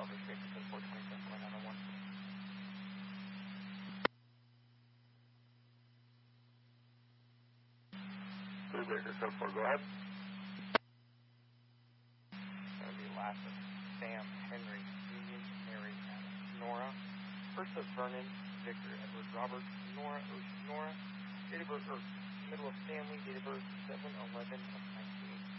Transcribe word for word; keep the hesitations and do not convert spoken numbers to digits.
Bravo six, ten four twenty-seven, one nine one. Blue Baker, ten four, go ahead. That would be last of Sam, Henry, Union, Mary, and Nora. First of Vernon, Victor, Edward, Robert, Nora, Ocean, Nora. Date of birth, or middle of Stanley, date of birth seven eleven